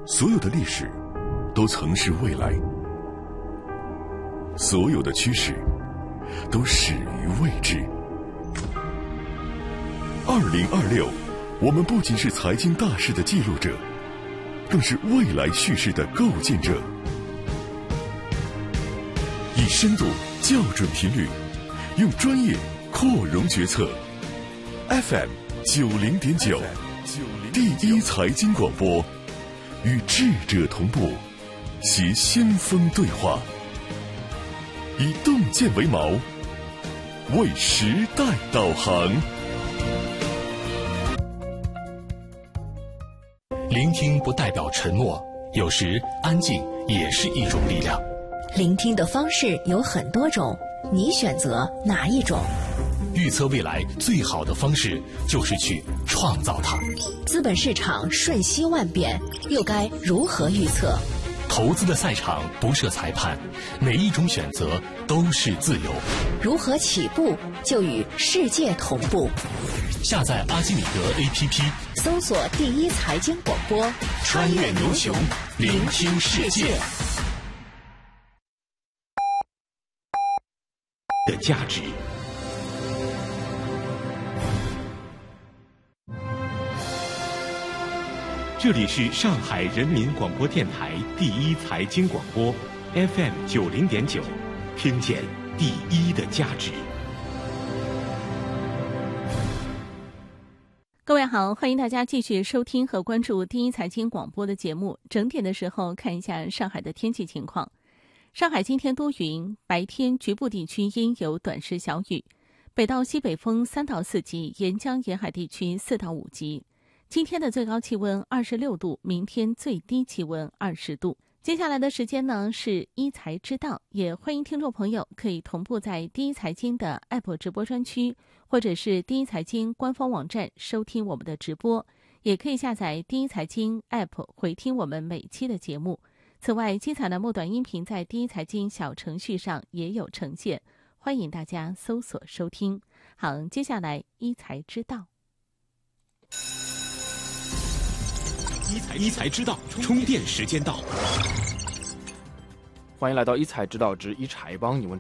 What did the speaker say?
所有的历史都曾是未来，所有的趋势都始于未知。2026，我们不仅是财经大事的记录者，更是未来叙事的构建者。以深度校准频率，用专业扩容决策。FM 90.9，第一财经广播，与智者同步，携先锋对话，以洞见为锚，为时代导航。 聆听不代表沉默，有时安静也是一种力量。 聆听的方式有很多种，你选择哪一种？ 预测未来最好的方式就是去创造它。 资本市场瞬息万变，又该如何预测？ 投资的赛场不设裁判，每一种选择都是自由。 如何起步就与世界同步？ 下载阿基米德 APP， 搜索第一财经广播， 穿越牛熊，聆听世界的价值。 这里是上海人民广播电台第一财经广播 FM 90.9，听见第一的价值。 各位好，欢迎大家继续收听和关注第一财经广播的节目。整点的时候看一下上海的天气情况。上海今天多云，白天局部地区阴有短时小雨，北到西北风3到4级，沿江沿海地区4到5级。今天的最高气温26度，明天最低气温20度。接下来的时间呢是一财知道，也欢迎听众朋友可以同步在第一财经的 App 直播专区，或者是第一财经官方网站收听我们的直播，也可以下载第一财经 App 回听我们每期的节目。此外，精彩的末短音频在第一财经小程序上也有呈现，欢迎大家搜索收听。好，接下来一财知道。 一财知道，充电时间到。 欢迎来到一财知道之一财帮，你问